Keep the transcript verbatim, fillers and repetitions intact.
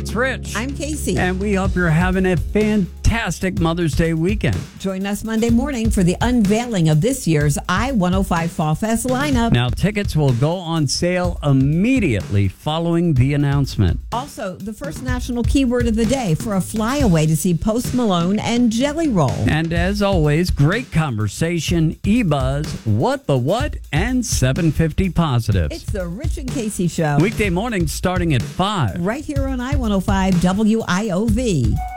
It's Rich. I'm Casey. And we hope you're having a fantastic Mother's Day weekend. Join us Monday morning for the unveiling of this year's I one oh five Fall Fest lineup. Now, tickets will go on sale immediately following the announcement. Also, the first national keyword of the day for a flyaway to see Post Malone and Jelly Roll. And as always, great conversation, e-buzz, what the what, and seven fifty positives. It's the Rich and Casey Show. Weekday mornings starting at five. Right here on I one oh five W I O V.